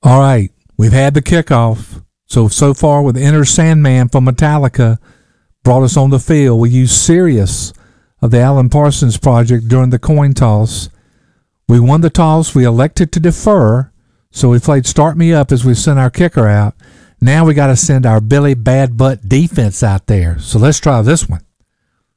All right, we've had the kickoff. So far with Enter Sandman from Metallica brought us on the field. We used Sirius of the Alan Parsons Project during the coin toss. We won the toss. We elected to defer, so we played Start Me Up as we sent our kicker out. Now we got to send our Billy Bad Butt defense out there. So let's try this one.